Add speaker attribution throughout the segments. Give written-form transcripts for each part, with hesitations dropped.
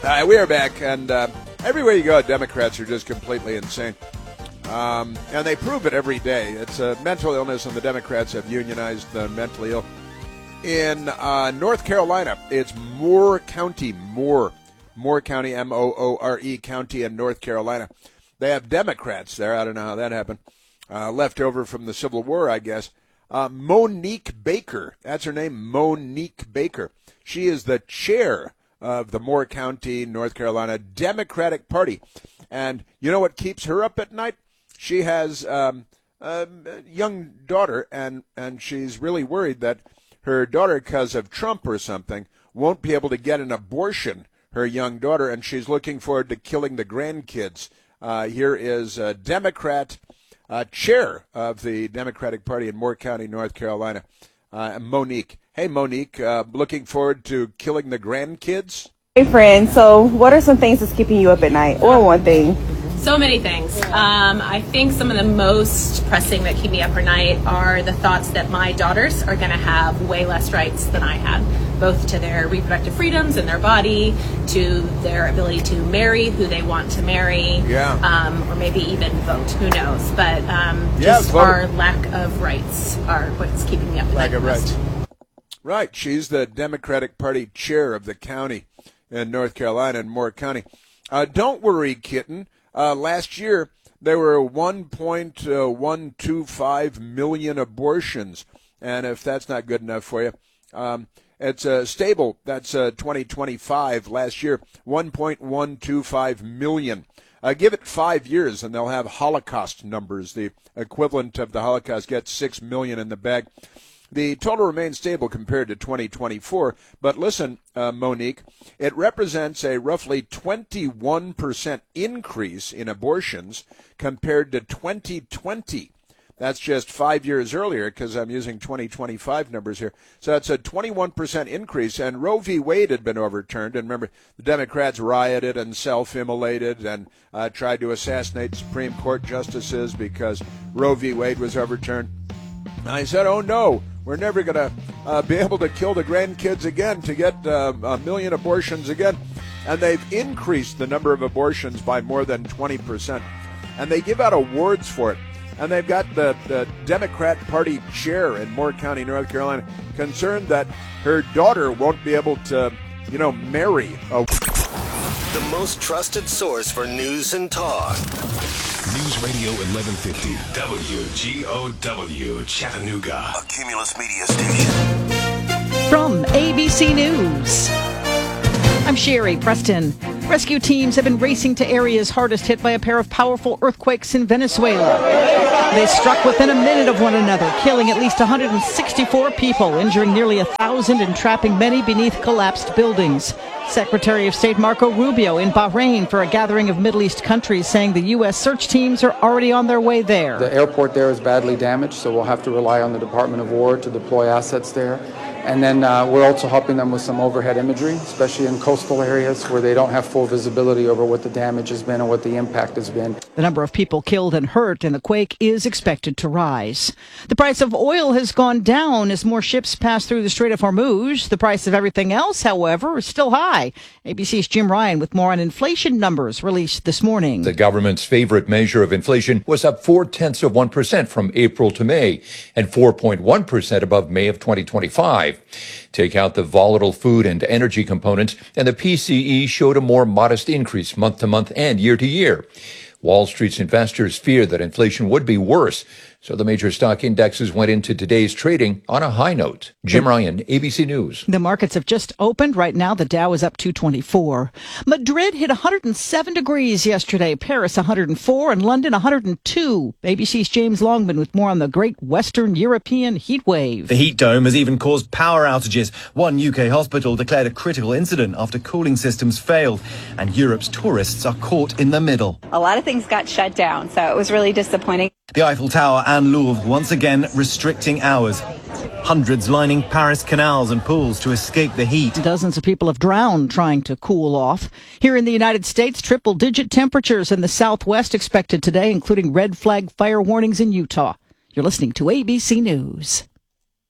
Speaker 1: We are back, and everywhere you go, Democrats are just completely insane. And they prove it every day. It's a mental illness, and the Democrats have unionized the mentally ill. In North Carolina, it's Moore County, Moore County, Moore County in North Carolina. They have Democrats there. I don't know how that happened. Left over from the Civil War, I guess. Monique Baker, that's her name, Monique Baker. She is the chair of the Moore County, North Carolina Democratic Party. And you know what keeps her up at night? She has a young daughter, and she's really worried that her daughter, because of Trump or something, won't be able to get an abortion, her young daughter, and she's looking forward to killing the grandkids. Here is a Democrat chair of the Democratic Party in Moore County, North Carolina, Monique. Hey, Monique, looking forward to killing the grandkids?
Speaker 2: Hey, friend, so what are some things that's keeping you up at night, or one thing?
Speaker 3: So many things. I think some of the most pressing that keep me up at night are the thoughts that my daughters are going to have way less rights than I had, both to their reproductive freedoms in their body, to their ability to marry who they want to marry, or maybe even vote, who knows. But just our lack of rights are what's keeping me up at night.
Speaker 1: Lack of rights. Right. She's the Democratic Party chair of the county in North Carolina, in Moore County. Don't worry, kitten. Last year, there were 1.125 million abortions. And if that's not good enough for you, it's stable. That's 2025. Last year, 1.125 million. Give it 5 years, and they'll have Holocaust numbers. The equivalent of the Holocaust gets 6 million in the bag. The total remains stable compared to 2024, but listen, Monique, it represents a roughly 21% increase in abortions compared to 2020. That's just 5 years earlier, because I'm using 2025 numbers here. So that's a 21% increase, and Roe v. Wade had been overturned. And remember, the Democrats rioted and self-immolated and tried to assassinate Supreme Court justices because Roe v. Wade was overturned. And I said, oh, no, we're never going to be able to kill the grandkids again to get a million abortions again. And they've increased the number of abortions by more than 20%. And they give out awards for it. And they've got the Democrat Party chair in Moore County, North Carolina, concerned that her daughter won't be able to, marry a...
Speaker 4: The most trusted source for news and talk.
Speaker 5: News Radio 1150, WGOW, Chattanooga.
Speaker 4: A Cumulus Media Station.
Speaker 6: From ABC News, I'm Sherry Preston. Rescue teams have been racing to areas hardest hit by a pair of powerful earthquakes in Venezuela. They struck within a minute of one another, killing at least 164 people, injuring nearly 1,000 and trapping many beneath collapsed buildings. Secretary of State Marco Rubio in Bahrain for a gathering of Middle East countries, saying the U.S. search teams are already on their way there.
Speaker 7: The airport there is badly damaged, so we'll have to rely on the Department of War to deploy assets there. And then we're also helping them with some overhead imagery, especially in coastal areas where they don't have full visibility over what the damage has been and what the impact has been.
Speaker 6: The number of people killed and hurt in the quake is expected to rise. The price of oil has gone down as more ships pass through the Strait of Hormuz. The price of everything else, however, is still high. ABC's Jim Ryan with more on inflation numbers released this morning.
Speaker 8: The government's favorite measure of inflation was up 0.4% from April to May and 4.1% above May of 2025. Take out the volatile food and energy components, and the PCE showed a more modest increase month to month and year to year. Wall Street's investors feared that inflation would be worse, so the major stock indexes went into today's trading on a high note. Jim Ryan, ABC News.
Speaker 6: The markets have just opened. Right now, the Dow is up 224. Madrid hit 107 degrees yesterday, Paris 104, and London 102. ABC's James Longman with more on the great Western European heat wave.
Speaker 9: The heat dome has even caused power outages. One UK hospital declared a critical incident after cooling systems failed, and Europe's tourists are caught in the middle.
Speaker 10: A lot of things got shut down, so it was really disappointing.
Speaker 9: The Eiffel Tower and Louvre once again restricting hours. Hundreds lining Paris canals and pools to escape the heat.
Speaker 6: Dozens of people have drowned trying to cool off. Here in the United States, triple-digit temperatures in the Southwest expected today, including red flag fire warnings in Utah. You're listening to ABC News.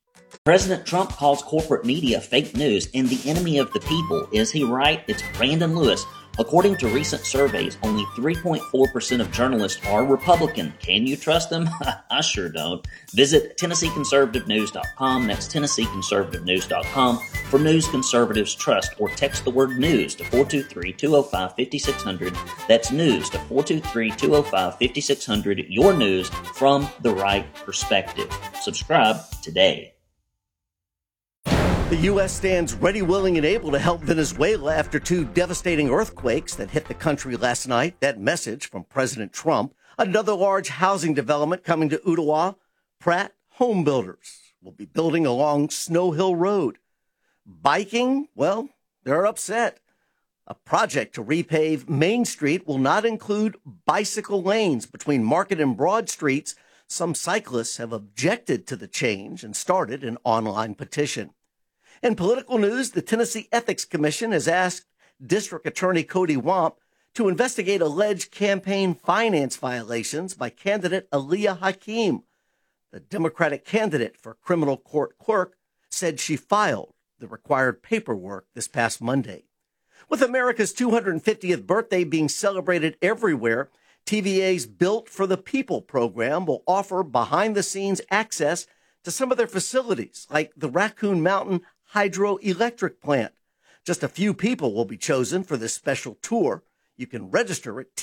Speaker 11: President Trump calls corporate media fake news and the enemy of the people. Is he right? It's Brandon Lewis. According to recent surveys, only 3.4% of journalists are Republican. Can you trust them? I sure don't. Visit TennesseeConservativeNews.com. That's TennesseeConservativeNews.com for news conservatives trust, or text the word news to 423-205-5600. That's news to 423-205-5600. Your news from the right perspective. Subscribe today.
Speaker 12: The U.S. stands ready, willing, and able to help Venezuela after two devastating earthquakes that hit the country last night. That message from President Trump. Another large housing development coming to Ottawa. Pratt Home Builders will be building along Snow Hill Road. Biking, well, they're upset. A project to repave Main Street will not include bicycle lanes between Market and Broad Streets. Some cyclists have objected to the change and started an online petition. In political news, the Tennessee Ethics Commission has asked District Attorney Cody Wamp to investigate alleged campaign finance violations by candidate Aliyah Hakeem. The Democratic candidate for criminal court clerk said she filed the required paperwork this past Monday. With America's 250th birthday being celebrated everywhere, TVA's Built for the People program will offer behind-the-scenes access to some of their facilities, like the Raccoon Mountain hydroelectric plant. Just a few people will be chosen for this special tour. You can register at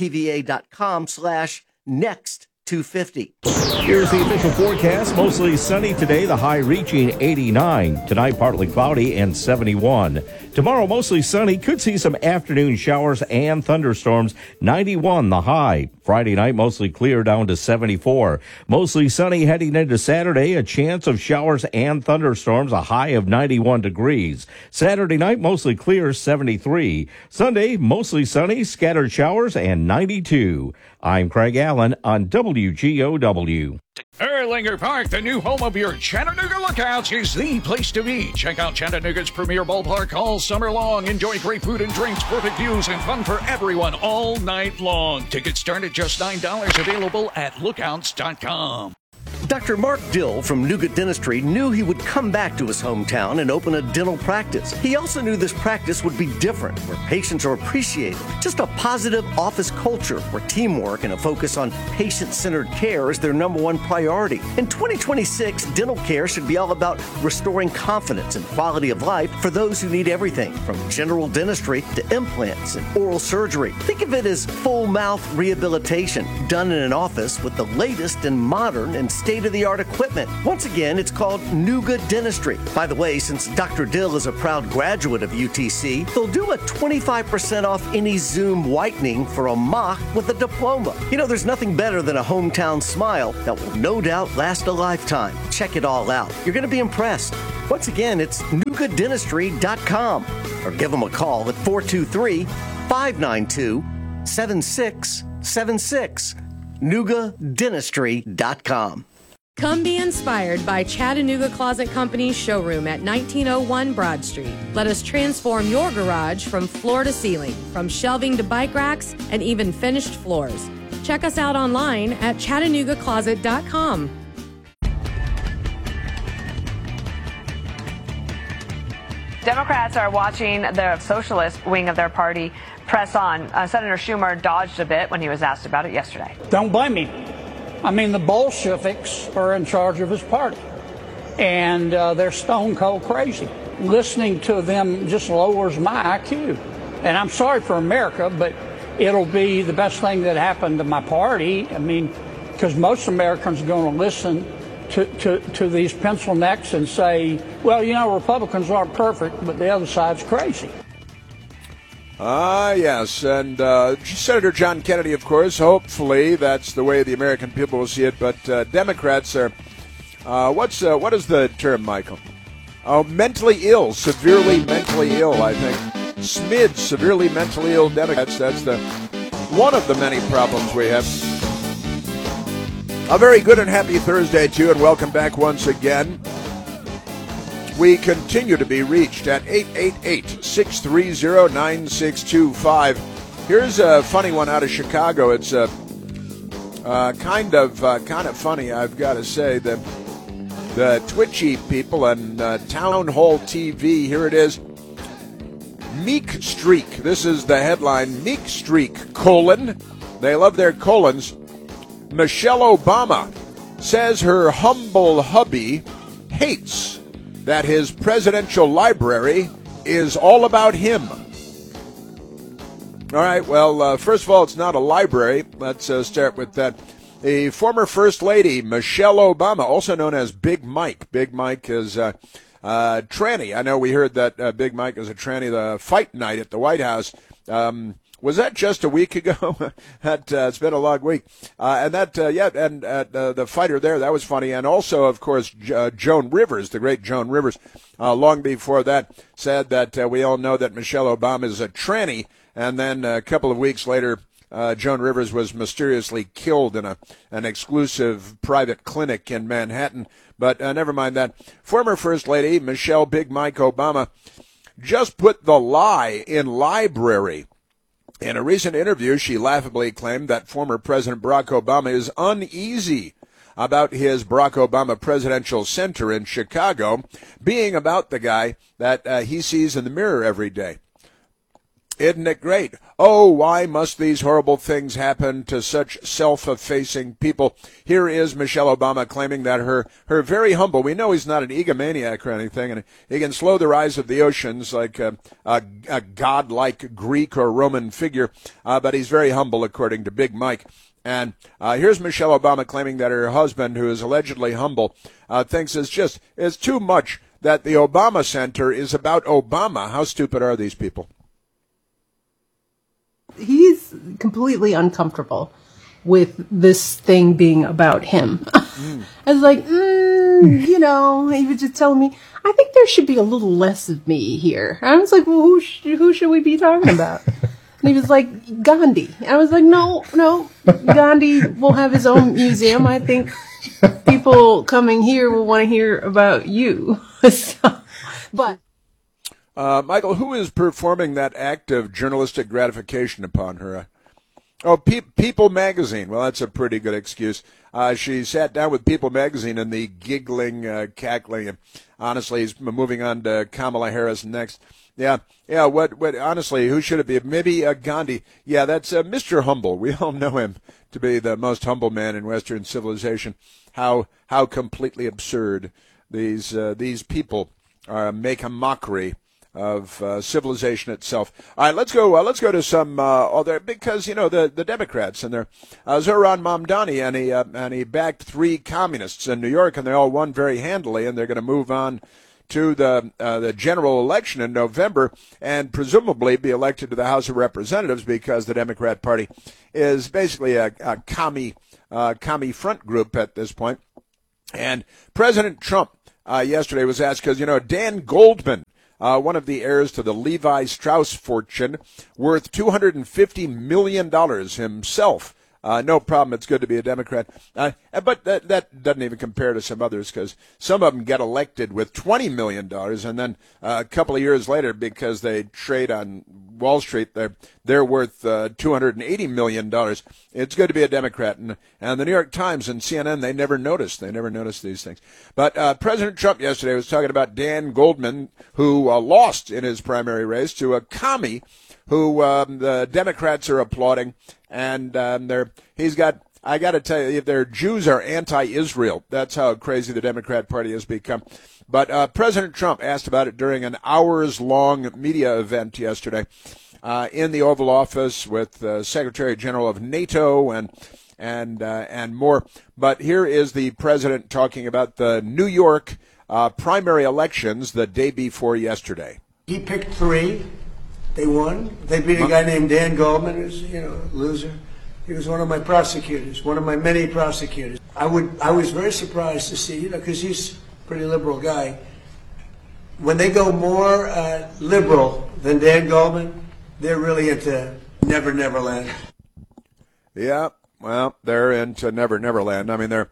Speaker 12: tva.com/next250.
Speaker 13: Here's the official forecast. Mostly sunny today, the high reaching 89. Tonight, partly cloudy and 71. Tomorrow, mostly sunny. Could see some afternoon showers and thunderstorms. 91 the high. Friday night, mostly clear, down to 74. Mostly sunny heading into Saturday. A chance of showers and thunderstorms. A high of 91 degrees. Saturday night, mostly clear, 73. Sunday, mostly sunny, scattered showers, and 92. I'm Craig Allen on WGOW.
Speaker 14: Erlanger Park, the new home of your Chattanooga Lookouts, is the place to be. Check out Chattanooga's premier ballpark all summer long. Enjoy great food and drinks, perfect views, and fun for everyone all night long. Tickets start at just $9, available at lookouts.com.
Speaker 12: Dr. Mark Dill from Nuga Dentistry knew he would come back to his hometown and open a dental practice. He also knew this practice would be different, where patients are appreciated. Just a positive office culture where teamwork and a focus on patient-centered care is their number one priority. In 2026, dental care should be all about restoring confidence and quality of life for those who need everything from general dentistry to implants and oral surgery. Think of it as full mouth rehabilitation done in an office with the latest and modern and state-of-the-art equipment. Once again, it's called Nuga Dentistry. By the way, since Dr. Dill is a proud graduate of UTC, they'll do a 25% off any Zoom whitening for a mock with a diploma. You know, there's nothing better than a hometown smile that will no doubt last a lifetime. Check it all out. You're going to be impressed. Once again, it's NugaDentistry.com or give them a call at 423-592-7676. NugaDentistry.com.
Speaker 15: Come be inspired by Chattanooga Closet Company's showroom at 1901 Broad Street. Let us transform your garage from floor to ceiling, from shelving to bike racks, and even finished floors. Check us out online at ChattanoogaCloset.com.
Speaker 16: Democrats are watching the socialist wing of their party press on. Senator Schumer dodged a bit when he was asked about it yesterday.
Speaker 17: Don't blame me. I mean, the Bolsheviks are in charge of his party, and they're stone cold crazy. Listening to them just lowers my IQ. And I'm sorry for America, but it'll be the best thing that happened to my party. I mean, because most Americans are going to listen to these pencil necks and say, well, you know, Republicans aren't perfect, but the other side's crazy.
Speaker 1: Yes, and Senator John Kennedy, of course, hopefully that's the way the American people will see it, but Democrats are, what is the term, Michael? Oh, mentally ill, severely mentally ill, I think. SMID, severely mentally ill Democrats, that's one of the many problems we have. A very good and happy Thursday, too, and welcome back once again. We continue to be reached at 888-630-9625. Here's a funny one out of Chicago. It's kind of funny, I've got to say. the twitchy people on Town Hall TV. Here it is. Meek Streak. This is the headline. Meek Streak, : they love their colons. Michelle Obama says her humble hubby hates that his presidential library is all about him. All right, well, first of all, it's not a library. Let's start with that. The former First Lady, Michelle Obama, also known as Big Mike. Big Mike is tranny. I know we heard that Big Mike is a tranny. The fight night at the White House. Was that just a week ago? It's been a long week. The fighter there, that was funny. And also, of course, Joan Rivers, the great Joan Rivers, long before that, said that we all know that Michelle Obama is a tranny. And then a couple of weeks later, Joan Rivers was mysteriously killed in an exclusive private clinic in Manhattan. But never mind that. Former First Lady Michelle Big Mike Obama just put the lie in library. In a recent interview, she laughably claimed that former President Barack Obama is uneasy about his Barack Obama Presidential Center in Chicago being about the guy that he sees in the mirror every day. Isn't it great? Oh, why must these horrible things happen to such self-effacing people? Here is Michelle Obama claiming that her very humble, we know he's not an egomaniac or anything, and he can slow the rise of the oceans like a godlike Greek or Roman figure, but he's very humble, according to Big Mike. And here's Michelle Obama claiming that her husband, who is allegedly humble, thinks it's too much that the Obama Center is about Obama. How stupid are these people?
Speaker 18: He's completely uncomfortable with this thing being about him. I was like, he was just telling me, I think there should be a little less of me here. I was like, well, who should we be talking about? And he was like, Gandhi. I was like, no, Gandhi will have his own museum. I think people coming here will want to hear about you.
Speaker 1: Michael, who is performing that act of journalistic gratification upon her? People Magazine. Well, that's a pretty good excuse. She sat down with People Magazine and the giggling, cackling. And honestly, he's moving on to Kamala Harris next. Yeah. What? Honestly, who should it be? Maybe Gandhi. Yeah, that's Mr. Humble. We all know him to be the most humble man in Western civilization. How completely absurd these people make a mockery of civilization itself. All right, let's go to some other, because the Democrats and their Zohran Mamdani, and he backed 3 communists in New York, and they all won very handily, and they're going to move on to the general election in November and presumably be elected to the House of Representatives, because the Democrat Party is basically a commie front group at this point. And President Trump yesterday was asked, because Dan Goldman, one of the heirs to the Levi Strauss fortune, worth $250 million himself. No problem. It's good to be a Democrat. But that doesn't even compare to some others, because some of them get elected with $20 million, and then a couple of years later, because they trade on Wall Street, they're worth $280 million. It's good to be a Democrat. And the New York Times and CNN, they never noticed these things. But President Trump yesterday was talking about Dan Goldman, who lost in his primary race to a commie who the Democrats are applauding. And I got to tell you, their Jews are anti-Israel. That's how crazy the Democrat Party has become. But President Trump asked about it during an hours-long media event yesterday in the Oval Office with Secretary General of NATO and more. But here is the president talking about the New York primary elections the day before yesterday.
Speaker 19: He picked 3. They won. They beat a guy named Dan Goldman, who's a loser. He was one of my prosecutors, one of my many prosecutors. I was very surprised to see, because he's a pretty liberal guy. When they go more liberal than Dan Goldman, they're really into Never Never Land.
Speaker 1: Yeah, well, they're into Never Never Land. I mean, they're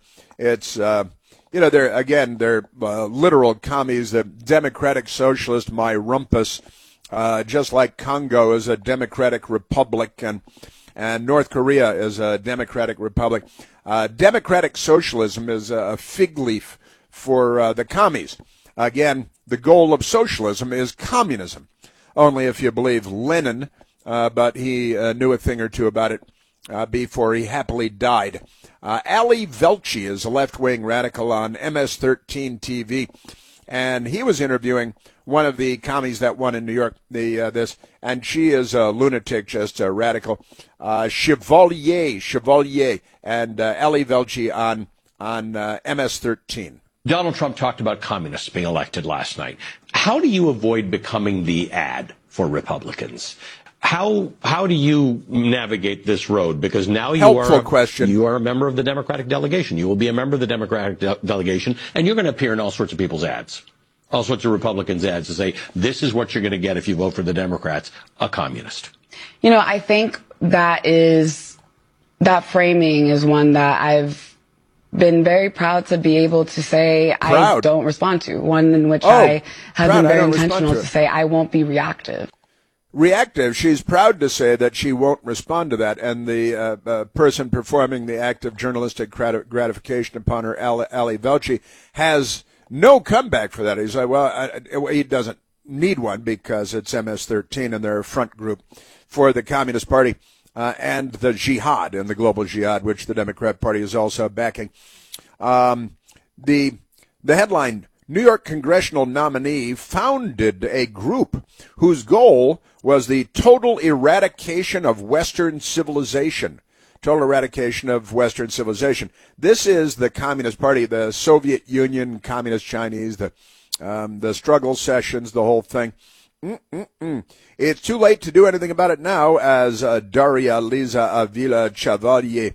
Speaker 1: literal commies. The Democratic Socialist, my rumpus. Just like Congo is a democratic republic and North Korea is a democratic republic. Democratic socialism is a fig leaf for the commies. Again, the goal of socialism is communism, only if you believe Lenin, but he knew a thing or two about it before he happily died. Ali Velshi is a left-wing radical on MS-13 TV, and he was interviewing one of the commies that won in New York, and she is a lunatic, just a radical. Chevalier, and Ali Velshi on MS-13.
Speaker 20: Donald Trump talked about communists being elected last night. How do you avoid becoming the ad for Republicans? How do you navigate this road? Because now you are a member of the Democratic delegation. You will be a member of the Democratic delegation, and you're going to appear in all sorts of people's ads, all sorts of Republicans' ads to say, this is what you're going to get if you vote for the Democrats, a communist.
Speaker 21: You know, I think that framing is one that I've been very proud to be able to say I don't respond to. One in which I have been very intentional to say I won't be reactive.
Speaker 1: Reactive. She's proud to say that she won't respond to that, and the person performing the act of journalistic gratification upon her, Ali Velshi, has no comeback for that. He's like, well, he doesn't need one because it's MS-13 and they're a front group for the Communist Party and the jihad and the global jihad, which the Democrat Party is also backing. The headline, New York congressional nominee founded a group whose goal was the total eradication of Western civilization. Total eradication of Western civilization. This is the Communist Party, the Soviet Union, Communist Chinese, the struggle sessions, the whole thing. It's too late to do anything about it now, as Daria Liza Avila Chevalier,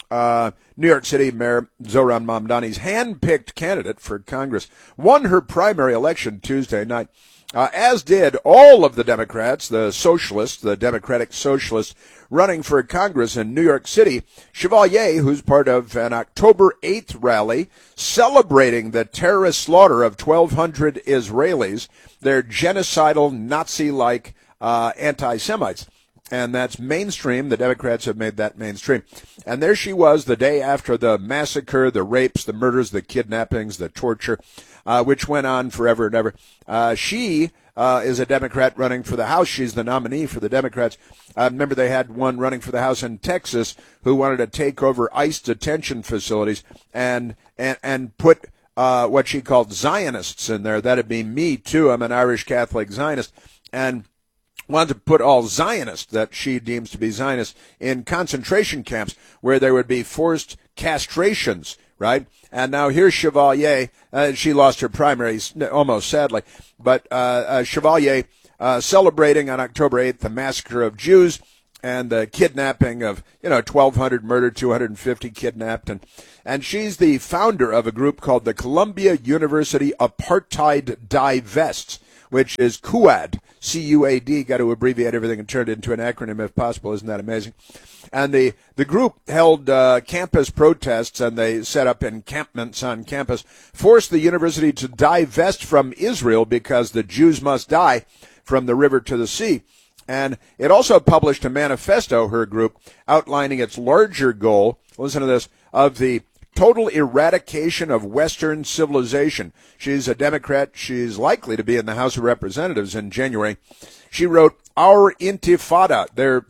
Speaker 1: New York City Mayor Zoran Mamdani's hand-picked candidate for Congress, won her primary election Tuesday night, as did all of the Democrats, the socialists, the Democratic Socialists, running for Congress in New York City. Chevalier, who's part of an October 8th rally celebrating the terrorist slaughter of 1,200 Israelis, they're genocidal, Nazi-like anti-Semites. And that's mainstream. The Democrats have made that mainstream. And there she was the day after the massacre, the rapes, the murders, the kidnappings, the torture, which went on forever and ever. She is a Democrat running for the House. She's the nominee for the Democrats. Remember, they had one running for the House in Texas who wanted to take over ICE detention facilities and put what she called Zionists in there. That'd be me, too. I'm an Irish Catholic Zionist. And wanted to put all Zionists that she deems to be Zionists in concentration camps where there would be forced castrations, right? And now here's Chevalier. She lost her primaries almost sadly, but Chevalier celebrating on October 8th the massacre of Jews and the kidnapping of 1,200 murdered, 250 kidnapped, and she's the founder of a group called the Columbia University Apartheid Divests, which is CUAD, C-U-A-D, got to abbreviate everything and turn it into an acronym if possible. Isn't that amazing? And the group held campus protests, and they set up encampments on campus, forced the university to divest from Israel because the Jews must die from the river to the sea. And it also published a manifesto, her group, outlining its larger goal, listen to this, of the total eradication of Western civilization. She's a Democrat. She's likely to be in the House of Representatives in January. She wrote, Our Intifada,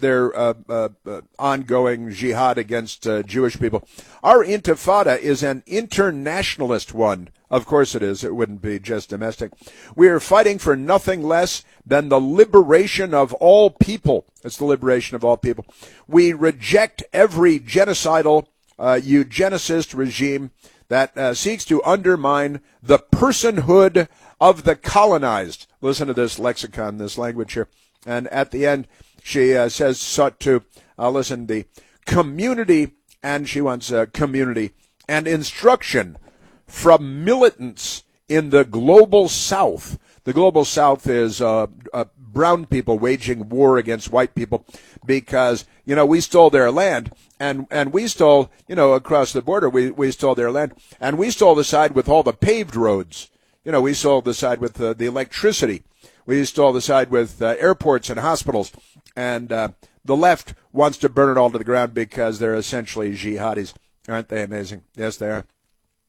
Speaker 1: their ongoing jihad against Jewish people. Our Intifada is an internationalist one. Of course it is. It wouldn't be just domestic. We are fighting for nothing less than the liberation of all people. It's the liberation of all people. We reject every genocidal eugenicist regime that seeks to undermine the personhood of the colonized. Listen to this lexicon, this language here. And at the end, she says, sought to, listen, the community, and she wants community and instruction from militants in the global South. The global South is brown people waging war against white people because, we stole their land. And we stole, across the border, we stole their land. And we stole the side with all the paved roads. We stole the side with the electricity. We stole the side with airports and hospitals. And the left wants to burn it all to the ground because they're essentially jihadis. Aren't they amazing? Yes, they are.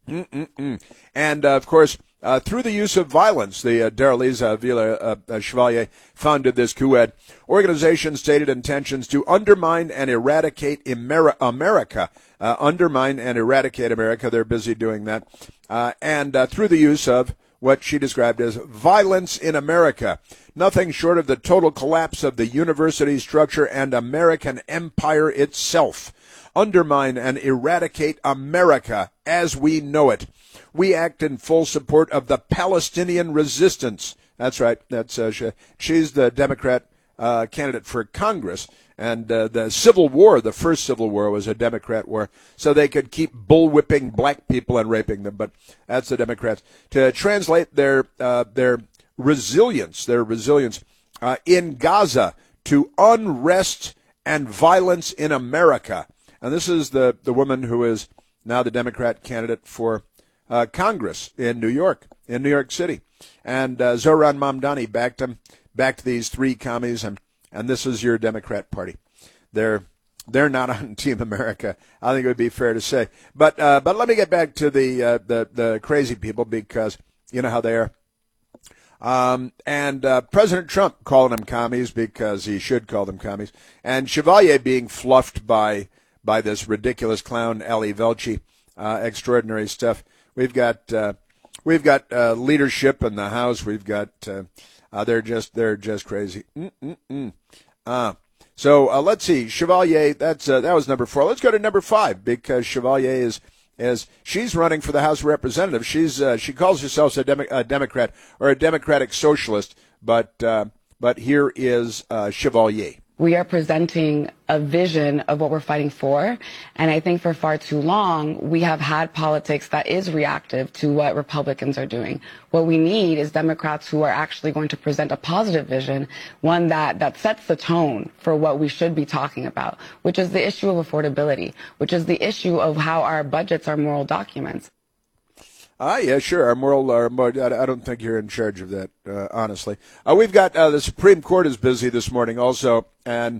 Speaker 1: And, of course, through the use of violence, the Darlise Villa Chevalier founded this co-ed organization stated intentions to undermine and eradicate America. Undermine and eradicate America. They're busy doing that. And through the use of what she described as violence in America. Nothing short of the total collapse of the university structure and American empire itself. Undermine and eradicate America as we know it. We act in full support of the Palestinian resistance. That's right. That's she's the Democrat candidate for Congress. And the Civil War, the first Civil War, was a Democrat war, so they could keep bullwhipping black people and raping them. But that's the Democrats. To translate their resilience in Gaza to unrest and violence in America. And this is the woman who is now the Democrat candidate for Congress in New York City. And Zohran Mamdani backed these three commies, and this is your Democrat Party. They're not on Team America, I think it would be fair to say. But let me get back to the crazy people, because you know how they are. And President Trump calling them commies because he should call them commies, and Chevalier being fluffed by this ridiculous clown Ali Velshi. Extraordinary stuff. We've got leadership in the House. We've got they're just crazy. So let's see. Chevalier, that was number 4. Let's go to number 5, because Chevalier is she's running for the House of Representatives. She calls herself a Democrat or a Democratic Socialist, but here is Chevalier.
Speaker 21: We are presenting a vision of what we're fighting for. And I think for far too long, we have had politics that is reactive to what Republicans are doing. What we need is Democrats who are actually going to present a positive vision, one that sets the tone for what we should be talking about, which is the issue of affordability, which is the issue of how our budgets are moral documents.
Speaker 1: Yeah, sure. I don't think you're in charge of that, honestly. We've got the Supreme Court is busy this morning also, and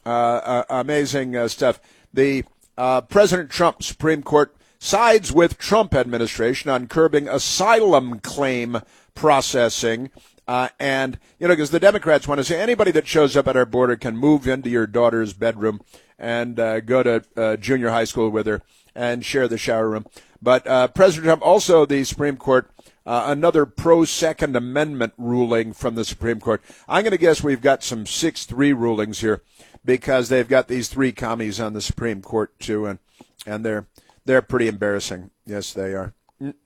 Speaker 1: amazing stuff. The President Trump Supreme Court sides with Trump administration on curbing asylum claim processing. And, because the Democrats want to say anybody that shows up at our border can move into your daughter's bedroom and go to junior high school with her and share the shower room. But President Trump, also the Supreme Court, another pro-Second Amendment ruling from the Supreme Court. I'm going to guess we've got some 6-3 rulings here, because they've got these 3 commies on the Supreme Court too, and they're pretty embarrassing. Yes, they are.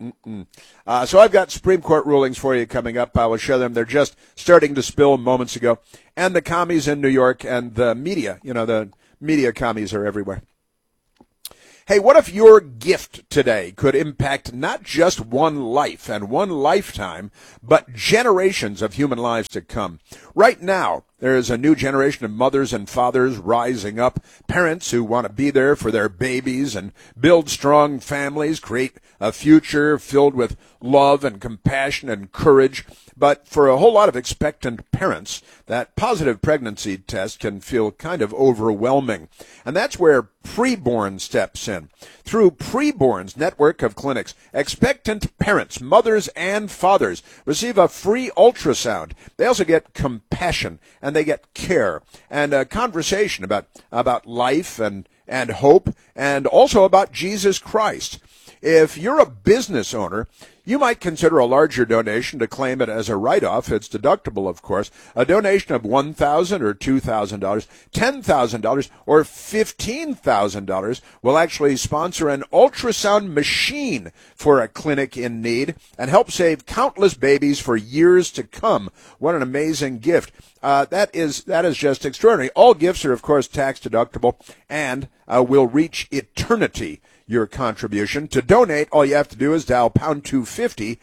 Speaker 1: So I've got Supreme Court rulings for you coming up. I will show them. They're just starting to spill moments ago. And the commies in New York and the media, the media commies are everywhere. Hey, what if your gift today could impact not just one life and one lifetime, but generations of human lives to come? Right now, there is a new generation of mothers and fathers rising up, parents who want to be there for their babies and build strong families, create a future filled with love and compassion and courage. But for a whole lot of expectant parents, that positive pregnancy test can feel kind of overwhelming. And that's where Preborn steps in. Through Preborn's network of clinics, expectant parents, mothers and fathers, receive a free ultrasound. They also get compassion, and they get care, and a conversation about life and hope, and also about Jesus Christ. If you're a business owner, you might consider a larger donation to claim it as a write-off. It's deductible, of course. A donation of $1,000 or $2,000, $10,000 or $15,000 will actually sponsor an ultrasound machine for a clinic in need and help save countless babies for years to come. What an amazing gift. That is just extraordinary. All gifts are, of course, tax deductible and will reach eternity. Your contribution. To donate, all you have to do is dial pound 250,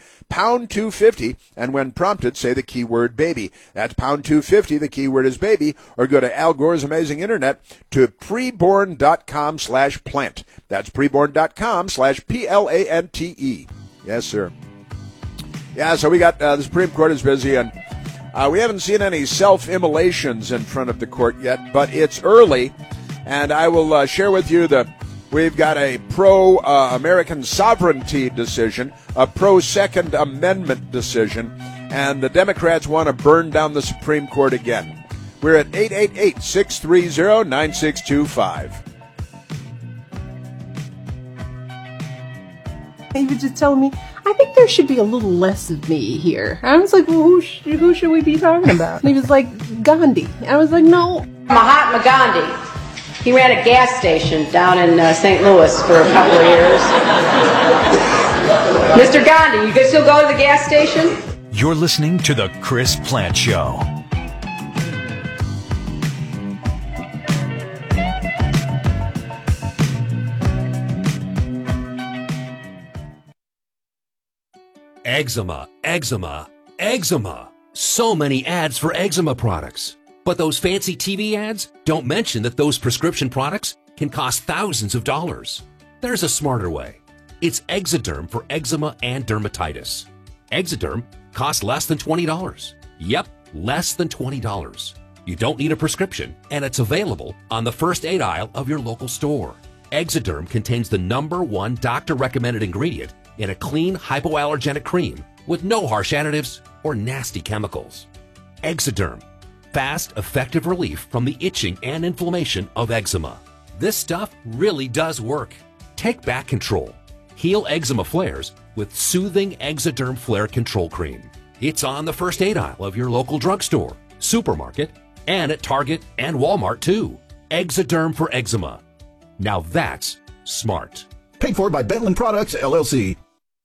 Speaker 1: and when prompted, say the keyword baby. That's pound 250, the keyword is baby, or go to Al Gore's Amazing Internet to preborn.com/plant. That's preborn.com/PLANTE. Yes, sir. Yeah, so we got, the Supreme Court is busy, and we haven't seen any self-immolations in front of the court yet, but it's early, and I will share with you the We've got a pro-American sovereignty decision, a pro-Second Amendment decision, and the Democrats want to burn down the Supreme Court again. We're at 888-630-9625.
Speaker 18: He was just telling me, I think there should be a little less of me here. I was like, well, who should we be talking about? And he was like, Gandhi. I was like, no.
Speaker 2: Mahatma Gandhi. He ran a gas station down in St. Louis for a couple of years. Mr. Gandhi, you can still go to the gas station?
Speaker 5: You're listening to The Chris Plante Show.
Speaker 22: Eczema, eczema, eczema. So many ads for eczema products. But those fancy TV ads don't mention that those prescription products can cost thousands of dollars. There's a smarter way. It's Exoderm for eczema and dermatitis. Exoderm costs less than $20. Yep, less than $20. You don't need a prescription, and it's available on the first aid aisle of your local store. Exoderm contains the #1 doctor-recommended ingredient in a clean, hypoallergenic cream with no harsh additives or nasty chemicals. Exoderm. Fast, effective relief from the itching and inflammation of eczema. This stuff really does work. Take back control. Heal eczema flares with soothing Exoderm Flare Control Cream. It's on the first aid aisle of your local drugstore, supermarket, and at Target and Walmart too. Exoderm for eczema. Now that's smart.
Speaker 23: Paid for by Bentland Products, LLC.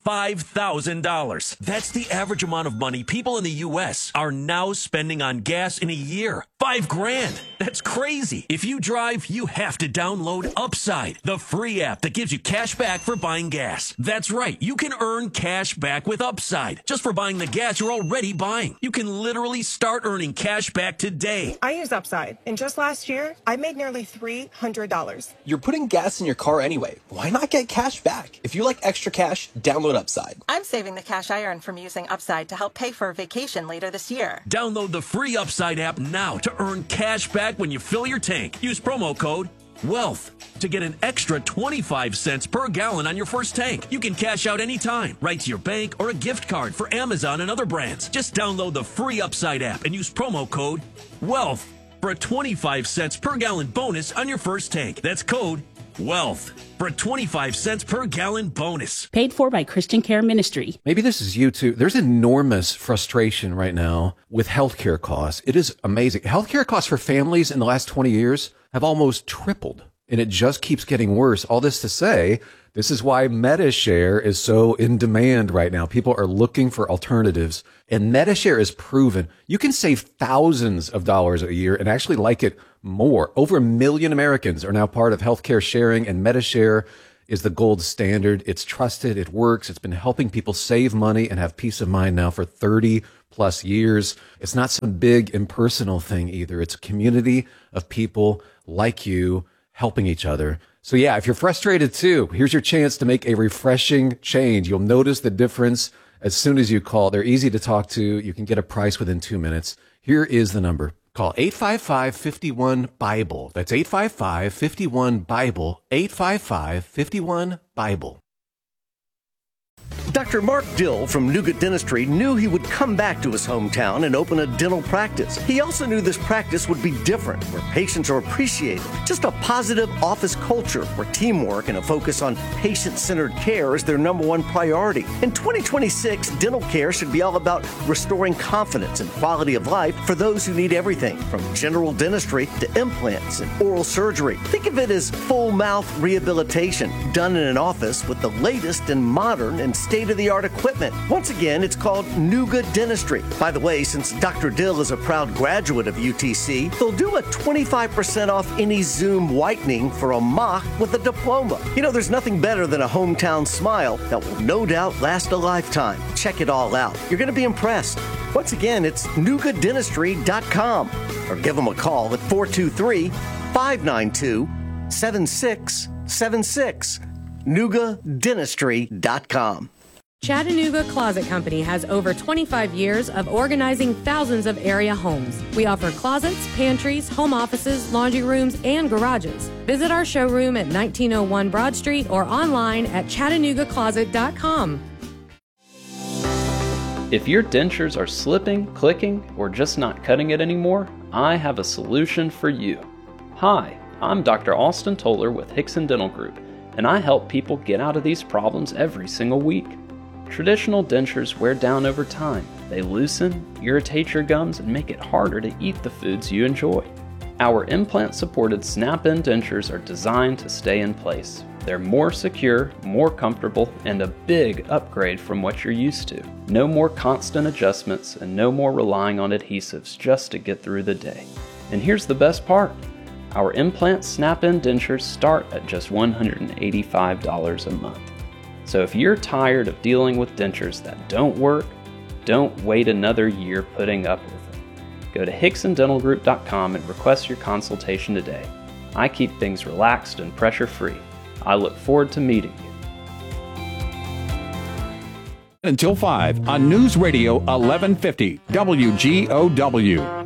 Speaker 24: $5,000. That's the average amount of money people in the U.S. are now spending on gas in a year. $5,000. That's crazy. If you drive, you have to download Upside, the free app that gives you cash back for buying gas. That's right. You can earn cash back with Upside just for buying the gas you're already buying. You can literally start earning cash back today.
Speaker 25: I use Upside, and just last year, I made nearly $300.
Speaker 26: You're putting gas in your car anyway. Why not get cash back? If you like extra cash, download Upside.
Speaker 25: I'm saving the cash I earn from using Upside to help pay for a vacation later this year.
Speaker 24: Download the free Upside app now to earn cash back when you fill your tank. Use promo code WEALTH to get an extra 25 cents per gallon on your first tank. You can cash out anytime, right to your bank or a gift card for Amazon and other brands. Just download the free Upside app and use promo code WEALTH for a 25 cents per gallon bonus on your first tank. That's code WEALTH for a 25 cents per gallon bonus.
Speaker 27: Paid for by Christian Care Ministry.
Speaker 28: Maybe this is you too. There's enormous frustration right now with healthcare costs. It is amazing. Healthcare costs for families in the last 20 years have almost tripled, and it just keeps getting worse. All this to say, this is why MediShare is so in demand right now. People are looking for alternatives, and MediShare is proven. You can save thousands of dollars a year and actually like it more. Over 1 million Americans are now part of healthcare sharing, and MediShare is the gold standard. It's trusted. It works. It's been helping people save money and have peace of mind now for 30 plus years. It's not some big impersonal thing either. It's a community of people like you helping each other. So yeah, if you're frustrated too, here's your chance to make a refreshing change. You'll notice the difference as soon as you call. They're easy to talk to. You can get a price within 2 minutes. Here is the number. Call 855-51-BIBLE. That's 855-51-BIBLE. 855-51-BIBLE.
Speaker 12: Dr. Mark Dill from Nuga Dentistry knew he would come back to his hometown and open a dental practice. He also knew this practice would be different, where patients are appreciated. Just a positive office culture where teamwork and a focus on patient-centered care is their #1 priority. In 2026, dental care should be all about restoring confidence and quality of life for those who need everything, from general dentistry to implants and oral surgery. Think of it as full mouth rehabilitation done in an office with the latest and modern and state-of-the-art equipment. Once again, it's called Nuga Dentistry. By the way, since Dr. Dill is a proud graduate of UTC, they'll do a 25% off any Zoom whitening for a mock with a diploma. You know, there's nothing better than a hometown smile that will no doubt last a lifetime. Check it all out. You're going to be impressed. Once again, it's NugaDentistry.com or give them a call at 423-592-7676. NugaDentistry.com.
Speaker 15: Chattanooga Closet Company has over 25 years of organizing thousands of area homes. We offer closets, pantries, home offices, laundry rooms, and garages. Visit our showroom at 1901 Broad Street or online at ChattanoogaCloset.com.
Speaker 3: If your dentures are slipping, clicking, or just not cutting it anymore, I have a solution for you. Hi, I'm Dr. Austin Toller with Hickson Dental Group, and I help people get out of these problems every single week. Traditional dentures wear down over time. They loosen, irritate your gums, and make it harder to eat the foods you enjoy. Our implant-supported snap-in dentures are designed to stay in place. They're more secure, more comfortable, and a big upgrade from what you're used to. No more constant adjustments and no more relying on adhesives just to get through the day. And here's the best part. Our implant snap-in dentures start at just $185 a month. So if you're tired of dealing with dentures that don't work, don't wait another year putting up with them. Go to HicksonDentalGroup.com and request your consultation today. I keep things relaxed and pressure-free. I look forward to meeting you.
Speaker 4: Until 5 on News Radio 1150 WGOW.